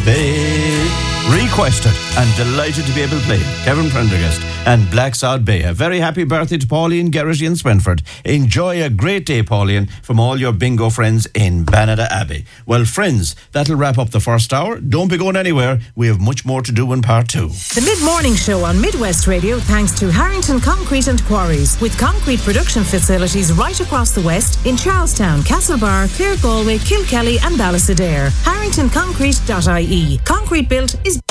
Bay. Requested and delighted to be able to play Kevin Prendergast and Black Sod Bay. A very happy birthday to Pauline Gerrity in Swinford. Enjoy a great day, Pauline, from all your bingo friends in Banada Abbey. Well, friends, that'll wrap up the first hour. Don't be going anywhere. We have much more to do in part two. The mid-morning show on Midwest Radio, thanks to Harrington Concrete and Quarries, with concrete production facilities right across the west in Charlestown, Castlebar, Clare, Galway, Kilkelly and Ballysadare. HarringtonConcrete.ie. Concrete built is